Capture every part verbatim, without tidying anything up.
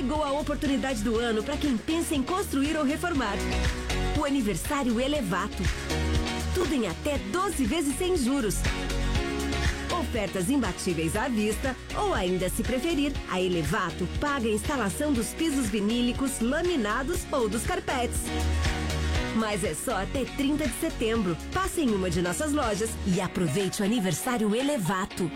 Chegou a oportunidade do ano para quem pensa em construir ou reformar. O aniversário Elevato. Tudo em até doze vezes sem juros. Ofertas imbatíveis à vista, ou ainda, se preferir, a Elevato paga a instalação dos pisos vinílicos, laminados ou dos carpetes. Mas é só até trinta de setembro. Passe em uma de nossas lojas e aproveite o aniversário Elevato.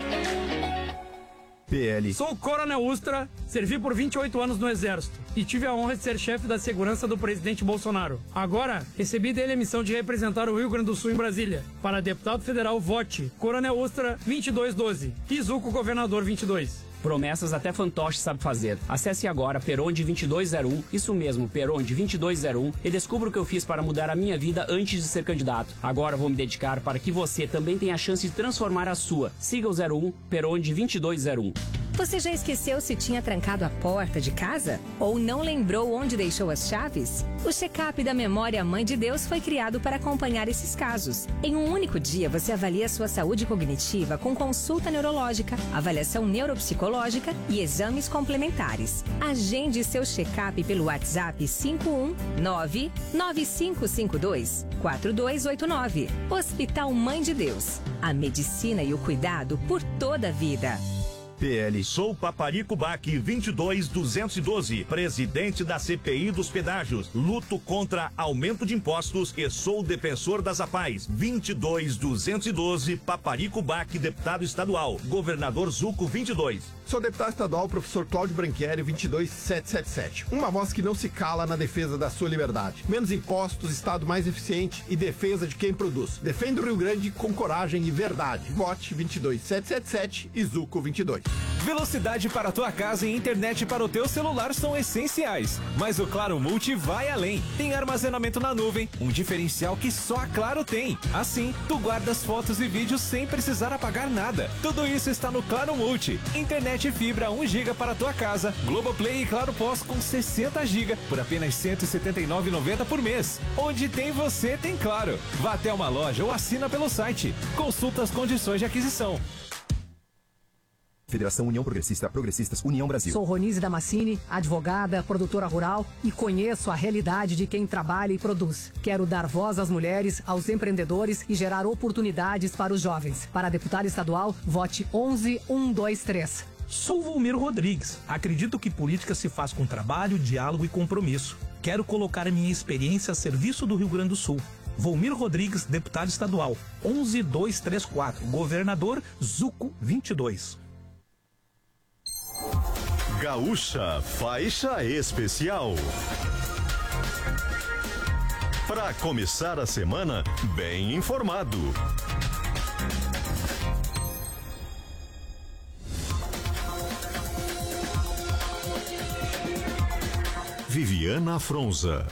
P L. Sou o Coronel Ustra, servi por vinte e oito anos no Exército e tive a honra de ser chefe da segurança do presidente Bolsonaro. Agora, recebi dele a missão de representar o Rio Grande do Sul em Brasília. Para deputado federal, vote Coronel Ustra vinte e dois doze e Zuco Governador vinte e dois. Promessas até fantoche sabe fazer. Acesse agora Peronde vinte e dois zero um, isso mesmo, Peronde vinte e dois zero um, e descubra o que eu fiz para mudar a minha vida antes de ser candidato. Agora vou me dedicar para que você também tenha a chance de transformar a sua. Siga o zero um, Peronde vinte e dois zero um. Você já esqueceu se tinha trancado a porta de casa? Ou não lembrou onde deixou as chaves? O check-up da Memória Mãe de Deus foi criado para acompanhar esses casos. Em um único dia, você avalia sua saúde cognitiva com consulta neurológica, avaliação neuropsicológica e exames complementares. Agende seu check-up pelo WhatsApp cinco um nove nove cinco cinco dois quatro dois oito nove. Hospital Mãe de Deus. A medicina e o cuidado por toda a vida. P L. Sou Paparico Baque vinte e dois duzentos e doze, presidente da C P I dos pedágios. Luto contra aumento de impostos e sou defensor das APAES. vinte e dois duzentos e doze, Paparico Baque, deputado estadual. Governador Zuco vinte e dois. Sou deputado estadual, professor Cláudio Branchieri, vinte e dois setecentos e setenta e sete. Uma voz que não se cala na defesa da sua liberdade. Menos impostos, Estado mais eficiente e defesa de quem produz. Defenda o Rio Grande com coragem e verdade. Vote vinte e dois setecentos e setenta e sete e Zuco vinte e dois. Velocidade para a tua casa e internet para o teu celular são essenciais, mas o Claro Multi vai além. Tem armazenamento na nuvem, um diferencial que só a Claro tem. Assim, tu guardas fotos e vídeos sem precisar apagar nada. Tudo isso está no Claro Multi. Internet e fibra um giga para a tua casa, Globoplay e Claro Pós com sessenta gigas por apenas cento e setenta e nove reais e noventa centavos por mês. Onde tem você, tem Claro. Vá até uma loja ou assina pelo site. Consulta as condições de aquisição. Federação União Progressista, Progressistas União Brasil. Sou Ronise Damascini, advogada, produtora rural e conheço a realidade de quem trabalha e produz. Quero dar voz às mulheres, aos empreendedores e gerar oportunidades para os jovens. Para deputado estadual, vote onze um dois três. Sou Volmir Rodrigues. Acredito que política se faz com trabalho, diálogo e compromisso. Quero colocar minha experiência a serviço do Rio Grande do Sul. Volmir Rodrigues, deputado estadual, onze dois três quatro. Governador Zuco vinte e dois. Gaúcha Faixa Especial. Para começar a semana bem informado. Viviana Fronza.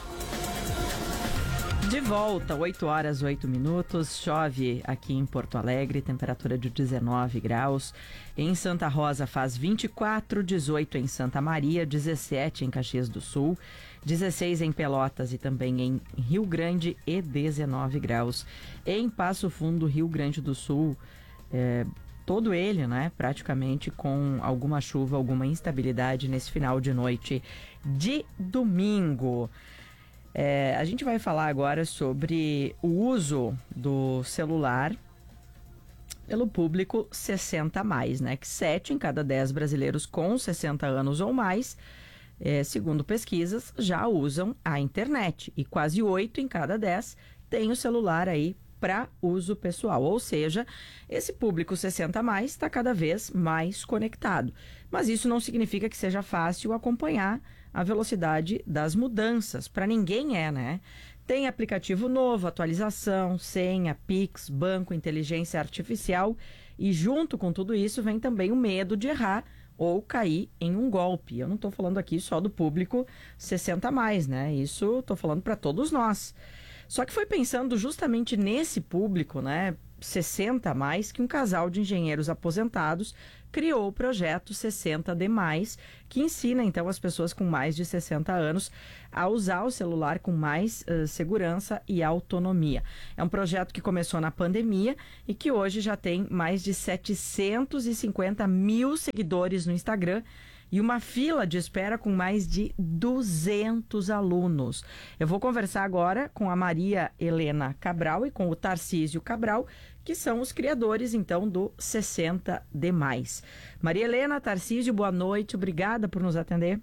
De volta, oito horas, oito minutos, chove aqui em Porto Alegre, temperatura de dezenove graus. Em Santa Rosa faz vinte e quatro, dezoito em Santa Maria, dezessete em Caxias do Sul, dezesseis em Pelotas e também em Rio Grande e dezenove graus. Em Passo Fundo, Rio Grande do Sul, é, todo ele, né, praticamente com alguma chuva, alguma instabilidade nesse final de noite de domingo. É, a gente vai falar agora sobre o uso do celular pelo público sessenta a mais, né? Que sete em cada dez brasileiros com sessenta anos ou mais, é, segundo pesquisas, já usam a internet. E quase oito em cada dez tem o celular aí para uso pessoal, ou seja, esse público sessenta a mais está cada vez mais conectado. Mas isso não significa que seja fácil acompanhar a velocidade das mudanças. Para ninguém é, né? Tem aplicativo novo, atualização, senha, Pix, banco, inteligência artificial e junto com tudo isso vem também o medo de errar ou cair em um golpe. Eu não estou falando aqui só do público sessenta a mais, né? Isso estou falando para todos nós. Só que foi pensando justamente nesse público, né, sessenta a mais, que um casal de engenheiros aposentados criou o projeto sessenta D mais, que ensina então as pessoas com mais de sessenta anos a usar o celular com mais uh, segurança e autonomia. É um projeto que começou na pandemia e que hoje já tem mais de setecentos e cinquenta mil seguidores no Instagram e uma fila de espera com mais de duzentos alunos. Eu vou conversar agora com a Maria Helena Cabral e com o Tarcísio Cabral, que são os criadores, então, do sessenta de mais. Maria Helena, Tarcísio, boa noite, obrigada por nos atender.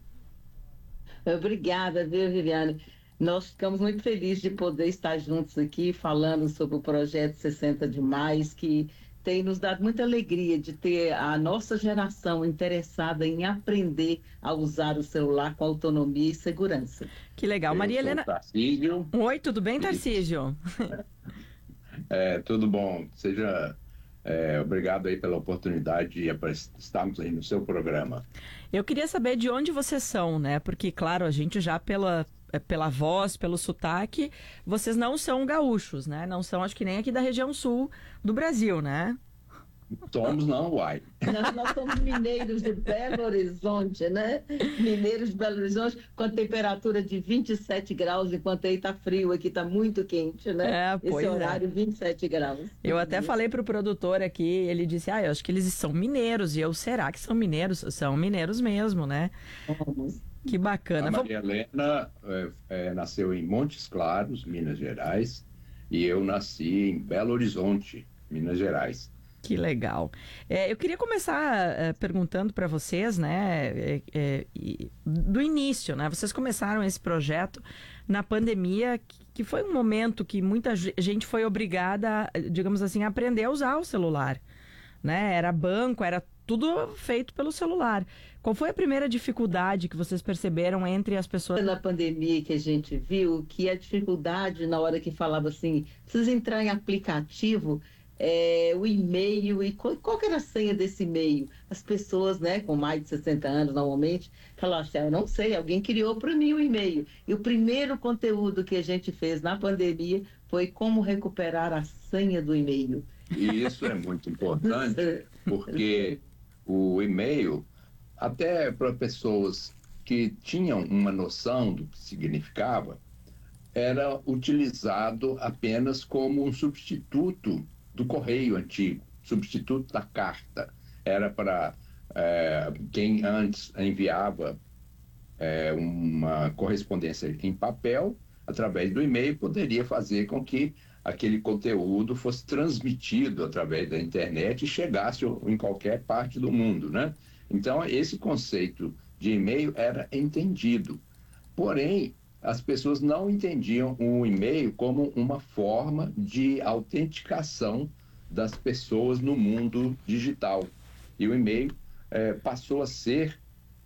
Obrigada, viu, Viviane? Nós ficamos muito felizes de poder estar juntos aqui falando sobre o projeto sessenta de mais, que tem nos dado muita alegria de ter a nossa geração interessada em aprender a usar o celular com autonomia e segurança. Que legal. Eu Maria sou Helena... Tarcísio. Oi, tudo bem, Tarcísio? É, tudo bom. Seja é, obrigado aí pela oportunidade de estarmos aí no seu programa. Eu queria saber de onde vocês são, né? Porque, claro, a gente já pela... pela voz, pelo sotaque, vocês não são gaúchos, né? Não são, acho que nem aqui da região sul do Brasil, né? Somos não, uai. Nós, nós somos mineiros de Belo Horizonte, né? Mineiros de Belo Horizonte, com a temperatura de vinte e sete graus, enquanto aí tá frio, aqui tá muito quente, né? É, pois Esse horário, é. vinte e sete graus. Eu até falei pro produtor aqui, ele disse, ah, eu acho que eles são mineiros. E eu, será que são mineiros? São mineiros mesmo, né? Vamos. Que bacana. A Maria Helena é, é, nasceu em Montes Claros, Minas Gerais, e eu nasci em Belo Horizonte, Minas Gerais. Que legal. É, eu queria começar é, perguntando para vocês, né, é, é, do início, né? Vocês começaram esse projeto na pandemia, que, que foi um momento que muita gente foi obrigada, digamos assim, a aprender a usar o celular, né? Era banco, era tudo feito pelo celular. Qual foi a primeira dificuldade que vocês perceberam entre as pessoas? Na pandemia que a gente viu que a dificuldade na hora que falava assim, precisa entrar em aplicativo, é, o e-mail, e qual, qual que era a senha desse e-mail? As pessoas, né, com mais de sessenta anos normalmente, falavam assim, ah, eu não sei, alguém criou para mim o e-mail. E o primeiro conteúdo que a gente fez na pandemia foi como recuperar a senha do e-mail. E isso é muito importante, porque o e-mail, até para pessoas que tinham uma noção do que significava, era utilizado apenas como um substituto do correio antigo, substituto da carta. Era para é, quem antes enviava é, uma correspondência em papel, através do e-mail, poderia fazer com que aquele conteúdo fosse transmitido através da internet e chegasse em qualquer parte do mundo, né? Então, esse conceito de e-mail era entendido. Porém, as pessoas não entendiam o e-mail como uma forma de autenticação das pessoas no mundo digital. E o e-mail é, passou a ser...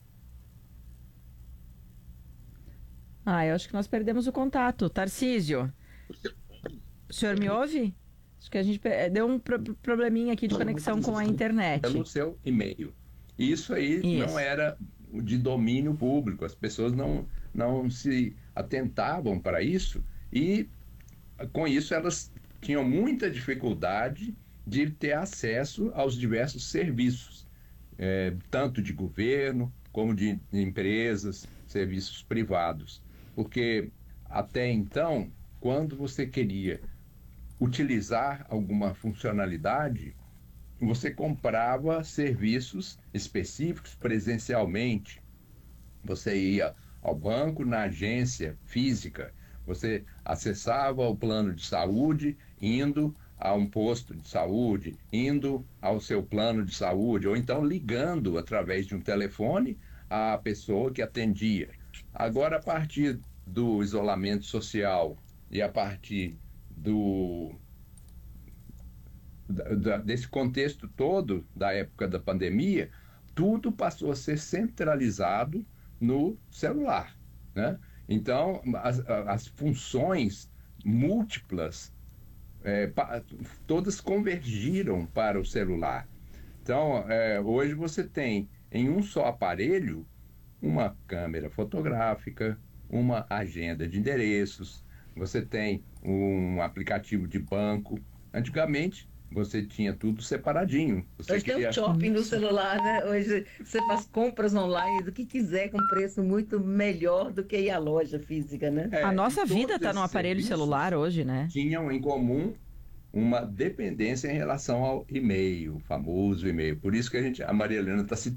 Ah, eu acho que nós perdemos o contato. Tarcísio, o senhor me ouve? Acho que a gente deu um pro probleminha aqui de conexão com a internet. Pelo seu e-mail. Isso aí Isso. não era de domínio público. As pessoas não, não se atentavam para isso e, com isso, elas tinham muita dificuldade de ter acesso aos diversos serviços, é, tanto de governo como de empresas, serviços privados. Porque, até então, quando você queria utilizar alguma funcionalidade, você comprava serviços específicos presencialmente. Você ia ao banco, na agência física, você acessava o plano de saúde indo a um posto de saúde, indo ao seu plano de saúde, ou então ligando através de um telefone à pessoa que atendia. Agora, a partir do isolamento social e a partir do, da, desse contexto todo da época da pandemia, tudo passou a ser centralizado no celular, né? Então, as, as funções múltiplas, é, pa, todas convergiram para o celular. Então, é, hoje você tem em um só aparelho uma câmera fotográfica, uma agenda de endereços, você tem um aplicativo de banco. Antigamente, você tinha tudo separadinho. Você Hoje queria... tem o shopping no celular, né? Hoje você faz compras online do que quiser com preço muito melhor do que ir à loja física, né? É, a nossa vida está no aparelho celular hoje, né? Tinham em comum uma dependência em relação ao e-mail, o famoso e-mail. Por isso que a gente, a Maria Helena está